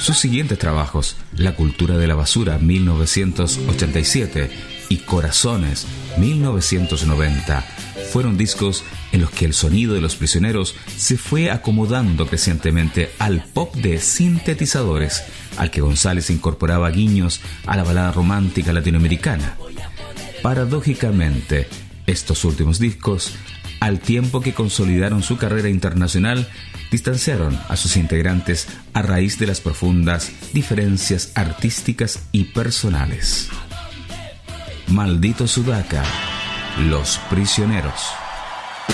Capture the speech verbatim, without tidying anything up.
Sus siguientes trabajos, La cultura de la basura, mil novecientos ochenta y siete, y Corazones, mil novecientos noventa, fueron discos en los que el sonido de Los Prisioneros se fue acomodando crecientemente al pop de sintetizadores, al que González incorporaba guiños a la balada romántica latinoamericana. Paradójicamente, estos últimos discos, al tiempo que consolidaron su carrera internacional, distanciaron a sus integrantes a raíz de las profundas diferencias artísticas y personales. Maldito Sudaca, Los Prisioneros.